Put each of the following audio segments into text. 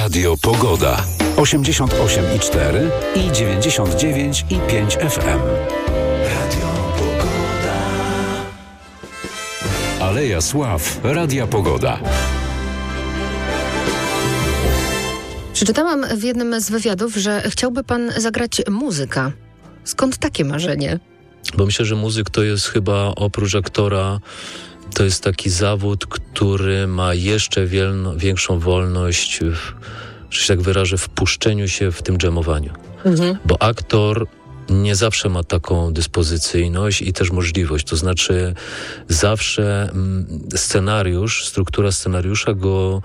Radio Pogoda. 88,4 i 99,5 FM. Radio Pogoda. Aleja Sław. Radia Pogoda. Przeczytałam w jednym z wywiadów, że chciałby pan zagrać muzyka. Skąd takie marzenie? Bo myślę, że muzyk to jest chyba oprócz aktora, to jest taki zawód, który ma jeszcze większą wolność, że się tak wyrażę, w puszczeniu się w tym dżemowaniu. Bo aktor nie zawsze ma taką dyspozycyjność i też możliwość. To znaczy zawsze scenariusz, struktura scenariusza go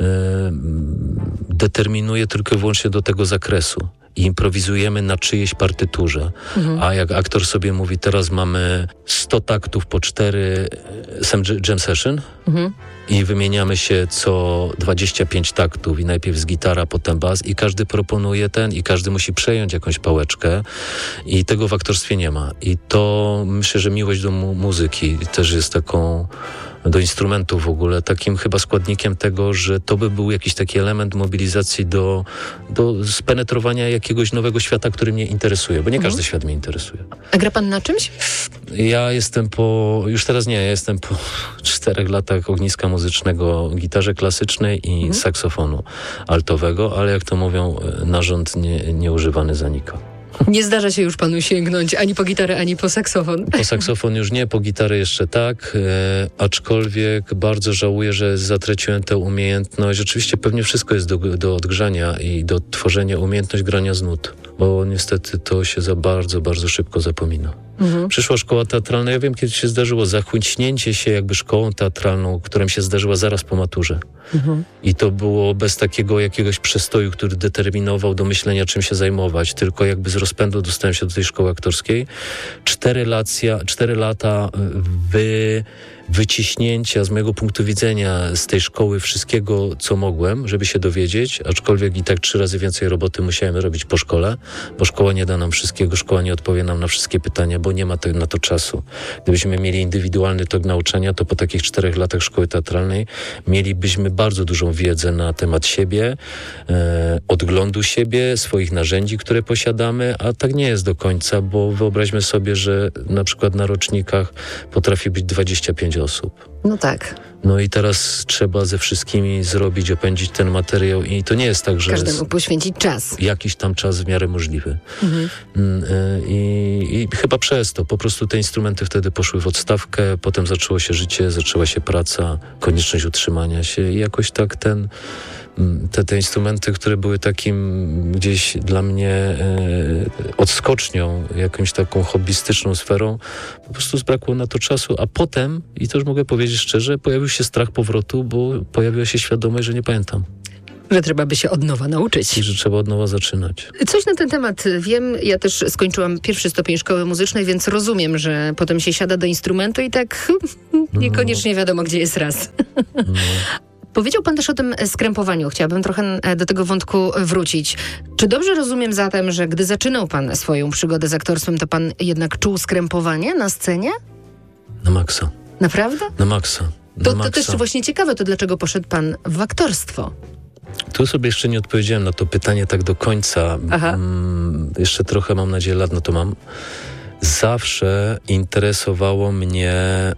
determinuje tylko i wyłącznie do tego zakresu. I improwizujemy na czyjejś partyturze. A jak aktor sobie mówi, teraz mamy 100 taktów po 4 jam session i wymieniamy się co 25 taktów i najpierw z gitara, potem bas i każdy proponuje i każdy musi przejąć jakąś pałeczkę i tego w aktorstwie nie ma. I to myślę, że miłość do muzyki też jest taką, do instrumentu w ogóle, takim chyba składnikiem tego, że to by był jakiś taki element mobilizacji do spenetrowania jakiegoś nowego świata, który mnie interesuje, bo nie każdy świat mnie interesuje. A gra pan na czymś? Ja jestem już teraz nie, ja jestem po 4 latach ogniska muzycznego, gitarze klasycznej i saksofonu altowego, ale jak to mówią, narząd nieużywany zanika. Nie zdarza się już panu sięgnąć ani po gitarę, ani po saksofon. Po saksofon już nie, po gitarę jeszcze tak, aczkolwiek bardzo żałuję, że zatraciłem tę umiejętność. Oczywiście pewnie wszystko jest do odgrzania i do tworzenia, umiejętność grania z nut, bo niestety to się za bardzo, bardzo szybko zapomina. Przyszła szkoła teatralna, ja wiem, kiedy się zdarzyło zachłyśnięcie się jakby szkołą teatralną, która mi się zdarzyła zaraz po maturze. I to było bez takiego jakiegoś przestoju, który determinował do myślenia, czym się zajmować, tylko jakby z rozpędu dostałem się do tej szkoły aktorskiej. 4 lata wyciśnięcia z mojego punktu widzenia z tej szkoły wszystkiego, co mogłem, żeby się dowiedzieć, aczkolwiek i tak 3 razy więcej roboty musiałem robić po szkole, bo szkoła nie da nam wszystkiego, szkoła nie odpowie nam na wszystkie pytania, bo nie ma na to czasu. Gdybyśmy mieli indywidualny tok nauczania, to po takich 4 latach szkoły teatralnej mielibyśmy bardzo dużą wiedzę na temat siebie, odglądu siebie, swoich narzędzi, które posiadamy, a tak nie jest do końca, bo wyobraźmy sobie, że na przykład na rocznikach potrafi być 25 osób. No tak. No i teraz trzeba ze wszystkimi opędzić ten materiał i to nie jest tak, że... Każdemu poświęcić czas. Jakiś tam czas w miarę możliwy. I chyba przez to po prostu te instrumenty wtedy poszły w odstawkę, potem zaczęło się życie, zaczęła się praca, konieczność utrzymania się i jakoś tak te instrumenty, które były takim gdzieś dla mnie odskocznią, jakąś taką hobbystyczną sferą, po prostu zbrakło na to czasu, a potem, i to już mogę powiedzieć szczerze, pojawił się strach powrotu, bo pojawiła się świadomość, że nie pamiętam. Że trzeba by się od nowa nauczyć. I że trzeba od nowa zaczynać. Coś na ten temat wiem. Ja też skończyłam 1. stopień szkoły muzycznej, więc rozumiem, że potem się siada do instrumentu i tak niekoniecznie wiadomo, gdzie jest raz. Powiedział pan też o tym skrępowaniu. Chciałabym trochę do tego wątku wrócić. Czy dobrze rozumiem zatem, że gdy zaczynał pan swoją przygodę z aktorstwem, to pan jednak czuł skrępowanie na scenie? Na maksa. Naprawdę? Na maksa. To też właśnie ciekawe, to dlaczego poszedł pan w aktorstwo? Tu sobie jeszcze nie odpowiedziałem na to pytanie tak do końca. Jeszcze trochę, mam nadzieję, lat na to mam. Zawsze interesowało mnie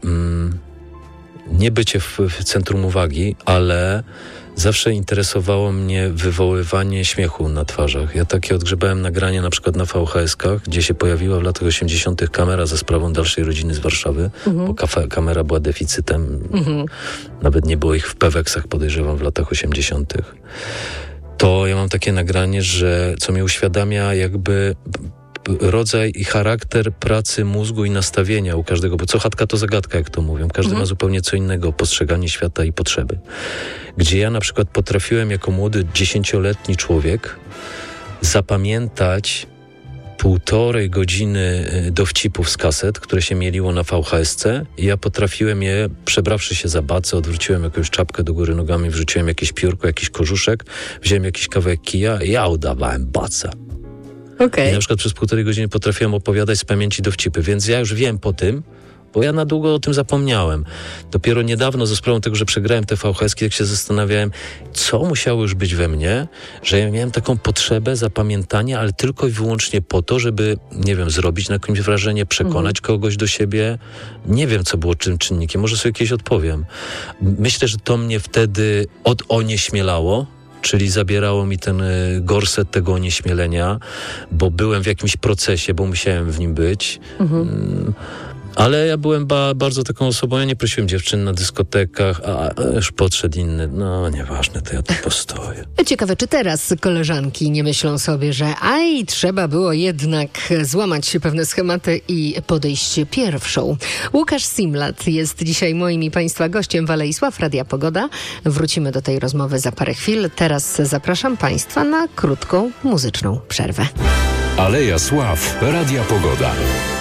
nie bycie w centrum uwagi, ale zawsze interesowało mnie wywoływanie śmiechu na twarzach. Ja takie odgrzebałem nagrania na przykład na VHS-kach, gdzie się pojawiła w latach 80. kamera za sprawą Dalszej Rodziny z Warszawy, bo kamera była deficytem. Nawet nie było ich w Peweksach, podejrzewam, w latach 80. To ja mam takie nagranie, co mi uświadamia jakby rodzaj i charakter pracy mózgu i nastawienia u każdego, bo co chatka to zagadka, jak to mówią. Każdy ma zupełnie co innego, postrzeganie świata i potrzeby. Gdzie ja na przykład potrafiłem jako młody 10-letni człowiek zapamiętać 1,5 godziny dowcipów z kaset, które się mieliło na VHS-ce i ja potrafiłem je, przebrawszy się za bacę, odwróciłem jakąś czapkę do góry nogami, wrzuciłem jakieś piórko, jakiś kożuszek, wziąłem jakiś kawałek kija i ja udawałem baca. Okay. I na przykład przez 1,5 godziny potrafiłem opowiadać z pamięci dowcipy, więc ja już wiem po tym, bo ja na długo o tym zapomniałem. Dopiero niedawno ze sprawą tego, że przegrałem te VHS-ki, tak się zastanawiałem, co musiało już być we mnie, że ja miałem taką potrzebę zapamiętania, ale tylko i wyłącznie po to, żeby, nie wiem, zrobić na kimś wrażenie, przekonać kogoś do siebie. Nie wiem, co było czym czynnikiem. Może sobie kiedyś odpowiem. Myślę, że to mnie wtedy onieśmielało, czyli zabierało mi ten gorset tego onieśmielenia, bo byłem w jakimś procesie, bo musiałem w nim być. Ale ja byłem bardzo taką osobą, ja nie prosiłem dziewczyn na dyskotekach, a już podszedł inny, no nieważne, to ja tu postoję. Ciekawe, czy teraz koleżanki nie myślą sobie, że trzeba było jednak złamać pewne schematy i podejść pierwszą. Łukasz Simlat jest dzisiaj moim i Państwa gościem w Alei Sław Radia Pogoda. Wrócimy do tej rozmowy za parę chwil. Teraz zapraszam Państwa na krótką muzyczną przerwę. Aleja Sław Radia Pogoda.